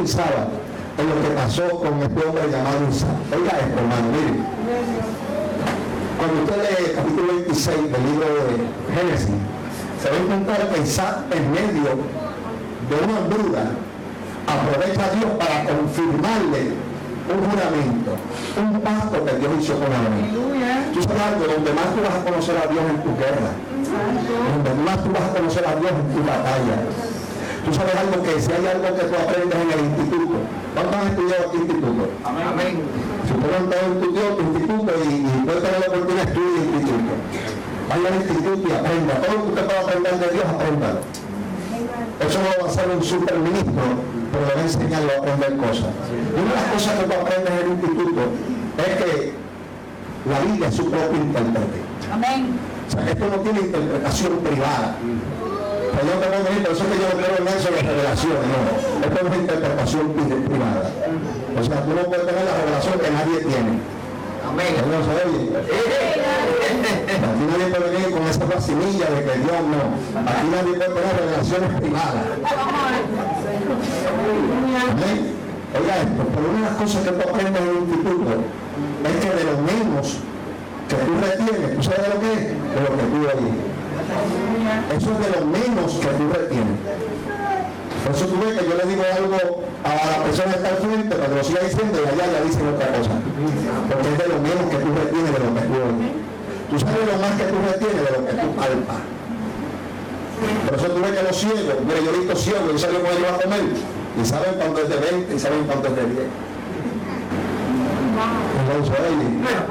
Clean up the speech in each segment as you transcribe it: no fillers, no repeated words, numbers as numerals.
pensaba en lo que pasó con este hombre llamado Isaac. Oiga esto, hermano, mire. Cuando usted lee el capítulo 26 del libro de Génesis, se va a encontrar que Isaac, en medio de una hambruna, aprovecha a Dios para confirmarle un juramento, un pacto que Dios hizo con Abraham. Tú sabes algo, donde más tú vas a conocer a Dios en tu guerra, donde más tú vas a conocer a Dios en tu batalla. Tú sabes algo, que si hay algo que tú aprendes en el instituto, ¿cuántos han estudiado aquí instituto? Amén. Si tú no has estudiado tu instituto y puedes tener la oportunidad de estudiar el instituto, vaya al instituto y aprenda. Todo lo que usted pueda aprender de Dios, apréndalo. Eso no va a ser un superministro, pero le va a enseñarlo a aprender cosas. Y una de las cosas que tú aprendes en el instituto es que la Biblia es su propio intérprete. Amén. O sea, esto no tiene interpretación privada. Pero yo tengo que decir, por eso es que yo no creo en eso de revelaciones, no. Esto es una interpretación privada. O sea, tú no puedes tener la revelación que nadie tiene. Amén. ¿No se oye? Aquí nadie puede venir con esa facililla de que Dios no. Aquí nadie puede tener revelaciones privadas. Amén. Oiga esto, pero una de las cosas que tú aprendes en el instituto es que de lo menos que tú retienes, ¿tú sabes de lo que es? De lo que tú oyes. Eso es de lo menos que tú retienes. Por eso tú ves que yo le digo algo a la persona que está al frente, para que lo siga diciendo, y allá ya dicen otra cosa. Porque es de lo menos que tú retienes de lo que tú oyes. Tú sabes lo más que tú retienes de lo que tú palpas. Por eso tú ves que los ciegos, mira, yo he visto ciegos, yo salgo con ellos a comer, y saben cuánto es de 20 y saben cuánto es de 10. Entonces, oye,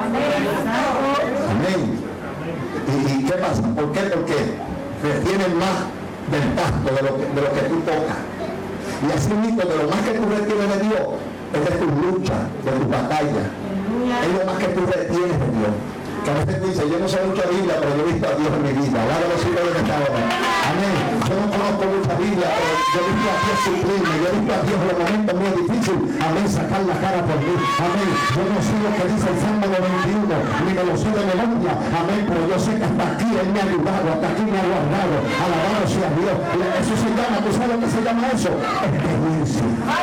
amén. ¿Y qué pasa? ¿Por qué? Porque retienen más del pasto de lo que tú tocas. Y así mismo, de lo más que tú retienes de Dios es de tu lucha, de tu batalla. Es lo más que tú retienes de Dios. Que a veces tú dices, yo no sé mucha Biblia, pero yo he visto a Dios en mi vida. Ahora los hijos de esta hora. Amén. Yo no conozco mucha Biblia, pero yo he visto a Dios suplirme. Yo he visto a Dios en los momentos muy difíciles. Amén. Sacar la cara por mí. Amén. Yo no sé lo que dice el Salmo 91, ni me lo sé de memoria. Amén. Pero yo sé que hasta aquí Él me ha ayudado, hasta aquí me ha guardado. Alabado sea Dios. Eso se llama, ¿tú sabes lo que se llama eso? Experiencia.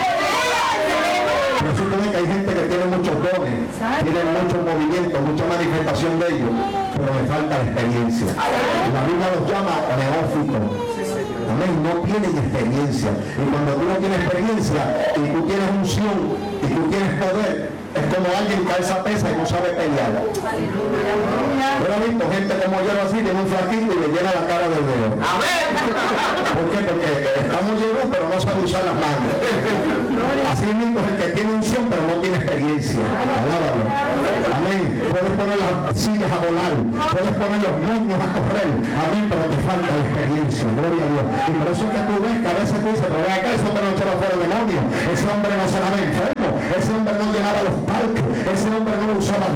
Por eso que hay gente que tiene muchos dones, tiene mucho movimiento, mucha manifestación de ellos, pero le falta experiencia. La Biblia los llama neófitos. Amén, no tienen experiencia. Y cuando tú no tienes experiencia y tú tienes unción y tú tienes poder, es como alguien que alza pesa y no sabe pelear. Yo he visto gente como yo así, tiene un flaquito y le llena la cara del dedo. Amén. ¿Por qué? Porque estamos llenos pero no sabe usar las manos. Así mismo es el que tiene unción pero no tiene experiencia. Alábalo. Amén. Puedes poner las sillas a volar, puedes poner los moños a correr. Amén, pero te falta experiencia. Gloria a Dios. Y por eso es que tú ves que a veces tú dices, pero acá ese hombre no echaba fuera demonio. Ese hombre no se daba enfermo. Ese hombre no llenaba los parques. Ese hombre no usaba